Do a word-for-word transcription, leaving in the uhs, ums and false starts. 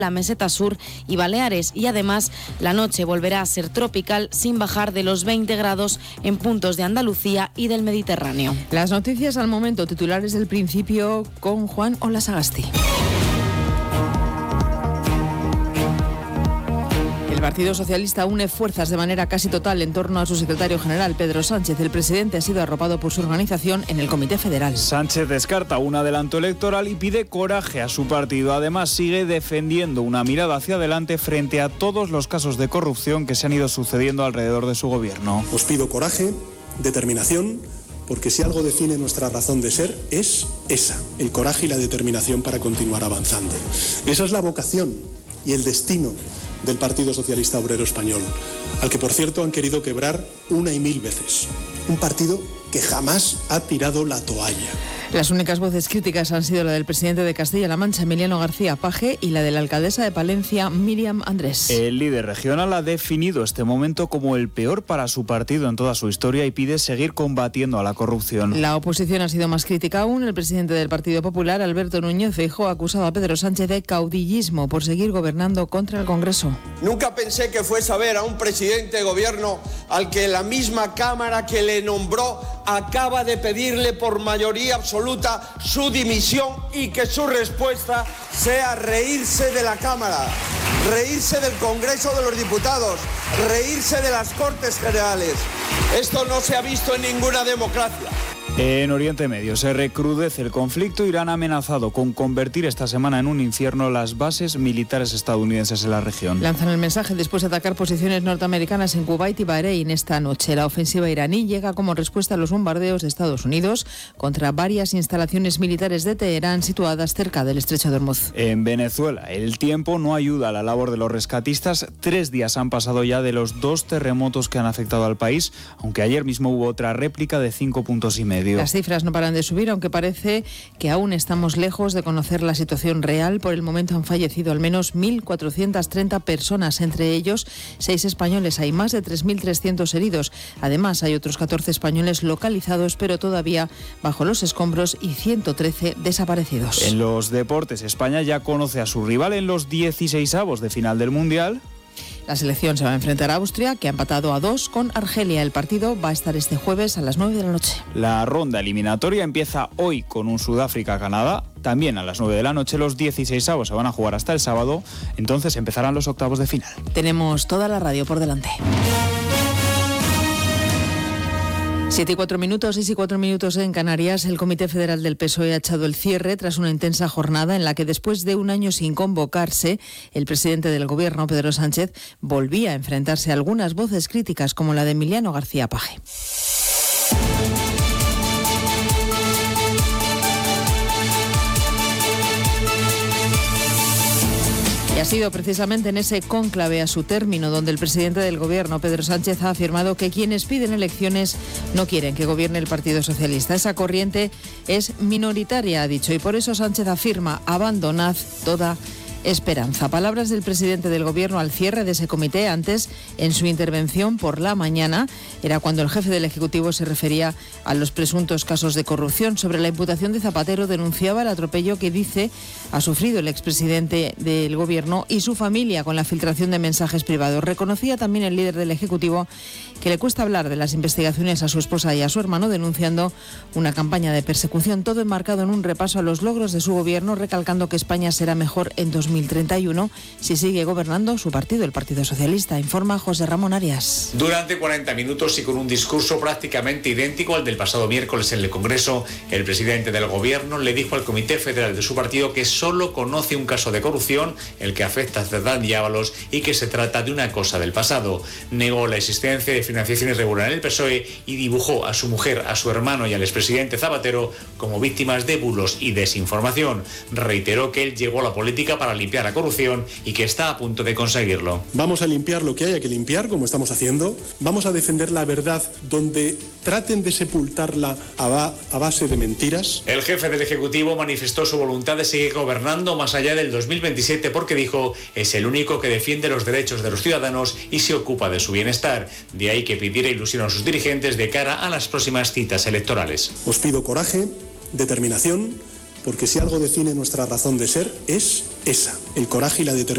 la meseta sur y Baleares, y además la noche volverá a ser tropical sin bajar de los veinte grados en puntos de Andalucía y del Mediterráneo. Las noticias al momento, titulares del principio con Juan Olasagasti. El Partido Socialista une fuerzas de manera casi total en torno a su secretario general, Pedro Sánchez. El presidente ha sido arropado por su organización en el Comité Federal. Sánchez descarta un adelanto electoral y pide coraje a su partido. Además, sigue defendiendo una mirada hacia adelante frente a todos los casos de corrupción que se han ido sucediendo alrededor de su gobierno. Os pido coraje, determinación, porque si algo define nuestra razón de ser es esa, el coraje y la determinación para continuar avanzando. Esa es la vocación y el destino del Partido Socialista Obrero Español, al que por cierto han querido quebrar una y mil veces. Un partido que jamás ha tirado la toalla. Las únicas voces críticas han sido la del presidente de Castilla-La Mancha, Emiliano García Paje, y la de la alcaldesa de Palencia, Míriam Andrés. El líder regional ha definido este momento como el peor para su partido en toda su historia y pide seguir combatiendo a la corrupción. La oposición ha sido más crítica aún. El presidente del Partido Popular, Alberto Núñez Feijóo, ha acusado a Pedro Sánchez de caudillismo por seguir gobernando contra el Congreso. Nunca pensé que fuese a ver a un presidente de gobierno al que la misma Cámara que le nombró acaba de pedirle por mayoría absoluta su dimisión y que su respuesta sea reírse de la Cámara, reírse del Congreso de los Diputados, reírse de las Cortes Generales. Esto no se ha visto en ninguna democracia. En Oriente Medio se recrudece el conflicto. Irán ha amenazado con convertir esta semana en un infierno las bases militares estadounidenses en la región. Lanzan el mensaje después de atacar posiciones norteamericanas en Kuwait y Bahrein esta noche. La ofensiva iraní llega como respuesta a los bombardeos de Estados Unidos contra varias instalaciones militares de Teherán situadas cerca del estrecho de Hormuz. En Venezuela, el tiempo no ayuda a la labor de los rescatistas. Tres días han pasado ya de los dos terremotos que han afectado al país, aunque ayer mismo hubo otra réplica de cinco puntos y medio. Las cifras no paran de subir, aunque parece que aún estamos lejos de conocer la situación real. Por el momento han fallecido al menos mil cuatrocientas treinta personas, entre ellos seis españoles. Hay más de tres mil trescientos heridos. Además, hay otros catorce españoles localizados, pero todavía bajo los escombros, y ciento trece desaparecidos. En los deportes, España ya conoce a su rival en los dieciseisavos de final del Mundial. La selección se va a enfrentar a Austria, que ha empatado a dos con Argelia. El partido va a estar este jueves a las nueve de la noche. La ronda eliminatoria empieza hoy con un Sudáfrica-Canadá. También a las nueve de la noche. Los dieciseisavos se van a jugar hasta el sábado. Entonces empezarán los octavos de final. Tenemos toda la radio por delante. Siete y cuatro minutos, seis y cuatro minutos en Canarias. El Comité Federal del P S O E ha echado el cierre tras una intensa jornada en la que, después de un año sin convocarse, el presidente del Gobierno, Pedro Sánchez, volvía a enfrentarse a algunas voces críticas, como la de Emiliano García Paje. Y ha sido precisamente en ese cónclave a su término donde el presidente del Gobierno, Pedro Sánchez, ha afirmado que quienes piden elecciones no quieren que gobierne el Partido Socialista. Esa corriente es minoritaria, ha dicho, y por eso Sánchez afirma: abandonad toda esperanza. Palabras del presidente del Gobierno al cierre de ese comité. Antes, en su intervención por la mañana, era cuando el jefe del Ejecutivo se refería a los presuntos casos de corrupción. Sobre la imputación de Zapatero, denunciaba el atropello que dice ha sufrido el expresidente del Gobierno y su familia con la filtración de mensajes privados. Reconocía también el líder del Ejecutivo que le cuesta hablar de las investigaciones a su esposa y a su hermano, denunciando una campaña de persecución. Todo enmarcado en un repaso a los logros de su Gobierno, recalcando que España será mejor en dos mil treinta y uno si sigue gobernando su partido, el Partido Socialista. Informa José Ramón Arias. Durante cuarenta minutos y con un discurso prácticamente idéntico al del pasado miércoles en el Congreso, el presidente del Gobierno le dijo al Comité Federal de su partido que solo conoce un caso de corrupción, el que afecta a Cerdán y Ábalos, y que se trata de una cosa del pasado. Negó la existencia de financiación irregular en el P S O E y dibujó a su mujer, a su hermano y al expresidente Zapatero como víctimas de bulos y desinformación. Reiteró que él llegó a la política para limpiar la corrupción y que está a punto de conseguirlo. Vamos a limpiar lo que haya que limpiar, como estamos haciendo. Vamos a defender la verdad donde traten de sepultarla a, ba- a base de mentiras. El jefe del Ejecutivo manifestó su voluntad de seguir gobernando más allá del dos mil veintisiete porque, dijo, es el único que defiende los derechos de los ciudadanos y se ocupa de su bienestar. De ahí que pidiera ilusión a sus dirigentes de cara a las próximas citas electorales. Os pido coraje, determinación, porque si algo define nuestra razón de ser es esa, el coraje y la determinación.